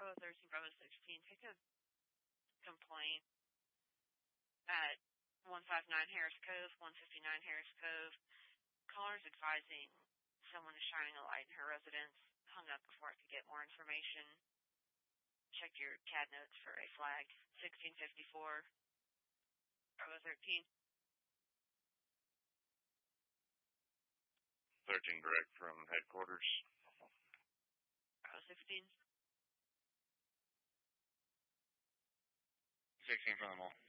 Bravo 13, Bravo 16, take a complaint at 159 Harris Cove, 159 Harris Cove. Caller's advising someone is shining a light in her residence. Hung up before I could get more information. Check your CAD notes for a flag. 1654, Bravo 13. 13 direct from headquarters. Bravo 16. 16 from the mall.